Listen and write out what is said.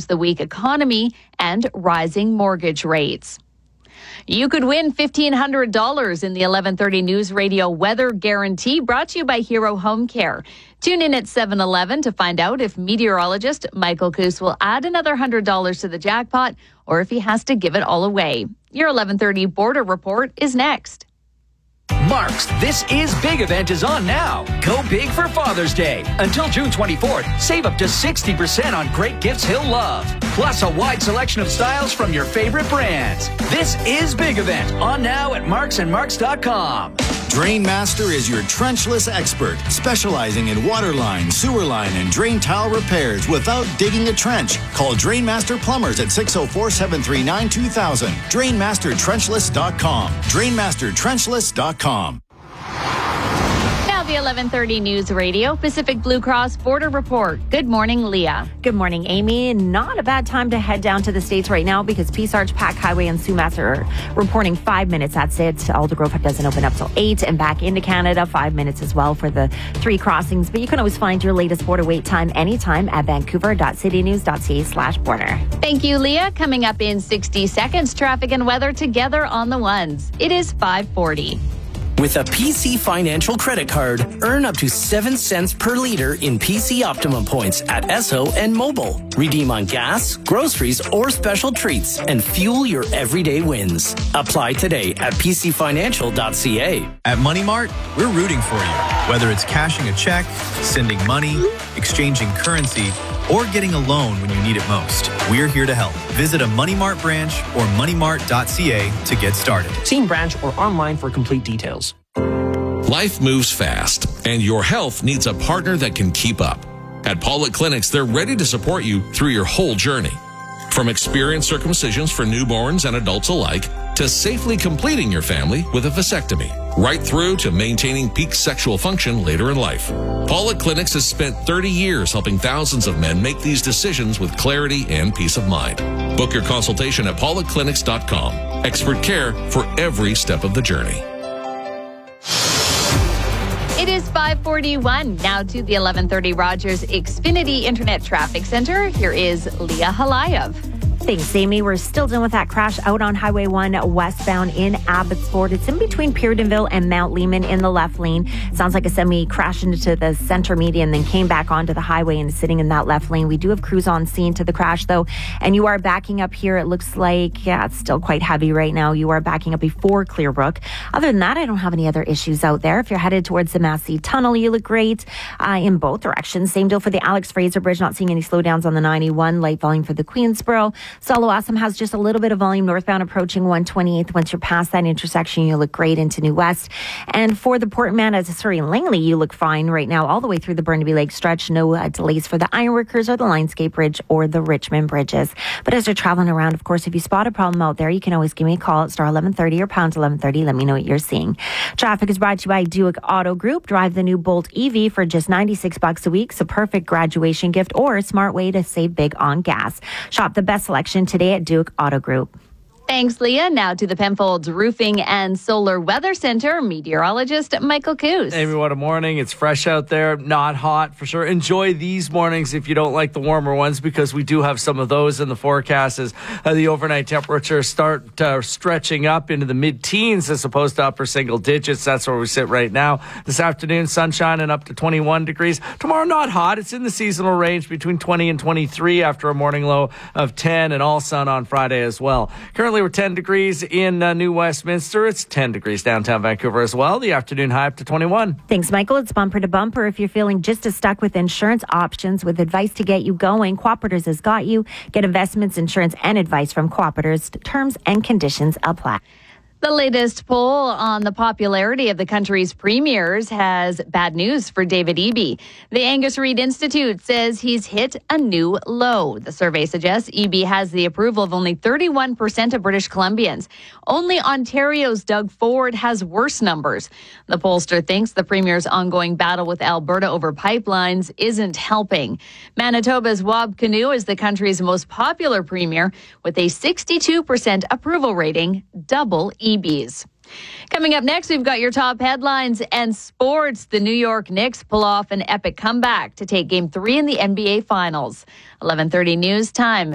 against the weak economy and rising mortgage rates. You could win $1,500 in the 11:30 News Radio Weather Guarantee, brought to you by Hero Home Care. Tune in at 7:11 to find out if meteorologist Michael Coos will add another $100 to the jackpot or if he has to give it all away. Your 11:30 Border Report is next. Mark's This Is Big event is on now. Go big for Father's Day. Until June 24th, save up to 60% on great gifts he'll love. Plus a wide selection of styles from your favorite brands. This Is Big event on now at marksandmarks.com. Drainmaster is your trenchless expert, specializing in water line, sewer line, and drain tile repairs without digging a trench. Call Drainmaster Plumbers at 604-739-2000. DrainmasterTrenchless.com. DrainmasterTrenchless.com. Now the 11:30 News Radio Pacific Blue Cross Border Report. Good morning, Leah. Good morning, Amy. Not a bad time to head down to the States right now because Peace Arch, Pack Highway, and Sumas are reporting 5 minutes. That's it. Aldergrove doesn't open up till 8, and back into Canada, 5 minutes as well for the 3 crossings. But you can always find your latest border wait time anytime at vancouver.citynews.ca/border. Thank you, Leah. Coming up in 60 seconds, traffic and weather together on the ones. It is 5:40. With a PC Financial credit card, earn up to 7 cents per liter in PC Optimum points at Esso and Mobile. Redeem on gas, groceries, or special treats and fuel your everyday wins. Apply today at pcfinancial.ca. At Money Mart, we're rooting for you. Whether it's cashing a check, sending money, exchanging currency, or getting a loan when you need it most, we're here to help. Visit a Money Mart branch or moneymart.ca to get started. See branch or online for complete details. Life moves fast, and your health needs a partner that can keep up. At Pollock Clinics, they're ready to support you through your whole journey. From experienced circumcisions for newborns and adults alike, to safely completing your family with a vasectomy, right through to maintaining peak sexual function later in life. Pollock Clinics has spent 30 years helping thousands of men make these decisions with clarity and peace of mind. Book your consultation at pollockclinics.com. Expert care for every step of the journey. It is 5:41. Now to the 11:30 Rogers Xfinity Internet Traffic Center. Here is Leah Halayev. Thanks, Amy. We're still dealing with that crash out on Highway 1 westbound in Abbotsford. It's in between Peardenville and Mount Lehman in the left lane. Sounds like a semi crashed into the center median, then came back onto the highway and is sitting in that left lane. We do have crews on scene to the crash, though, and you are backing up here. It looks like, it's still quite heavy right now. You are backing up before Clearbrook. Other than that, I don't have any other issues out there. If you're headed towards the Massey Tunnel, you look great in both directions. Same deal for the Alex Fraser Bridge. Not seeing any slowdowns on the 91. Light volume for the Queensboro. Solowassam has just a little bit of volume northbound approaching 128th. Once you're past that intersection, you look great into New West. And for the Langley, you look fine right now all the way through the Burnaby Lake stretch. No delays for the Ironworkers or the Lionsgate Bridge or the Richmond Bridges. But as you're traveling around, of course, if you spot a problem out there, you can always give me a call at star 1130 or pound 1130. Let me know what you're seeing. Traffic is brought to you by Duke Auto Group. Drive the new Bolt EV for just $96 a week. It's a perfect graduation gift or a smart way to save big on gas. Shop the best selection today at Duke Auto Group. Thanks, Leah. Now to the Penfolds Roofing and Solar Weather Center, meteorologist Michael Coos. Amy, what a morning. It's fresh out there, not hot for sure. Enjoy these mornings if you don't like the warmer ones, because we do have some of those in the forecast as the overnight temperatures start stretching up into the mid-teens as opposed to upper single digits. That's where we sit right now. This afternoon, sunshine and up to 21 degrees. Tomorrow, not hot. It's in the seasonal range between 20 and 23 after a morning low of 10, and all sun on Friday as well. Currently, we're 10 degrees in New Westminster. It's 10 degrees downtown Vancouver as well. The afternoon high up to 21. Thanks, Michael. It's bumper to bumper. If you're feeling just as stuck with insurance options with advice to get you going, Cooperators has got you. Get investments, insurance, and advice from Cooperators. Terms and conditions apply. The latest poll on the popularity of the country's premiers has bad news for David Eby. The Angus Reid Institute says he's hit a new low. The survey suggests Eby has the approval of only 31% of British Columbians. Only Ontario's Doug Ford has worse numbers. The pollster thinks the premier's ongoing battle with Alberta over pipelines isn't helping. Manitoba's Wab Kinew is the country's most popular premier with a 62% approval rating, double Eby's. Coming up next, we've got your top headlines and sports. The New York Knicks pull off an epic comeback to take Game 3 in the NBA Finals. 11:30 news time.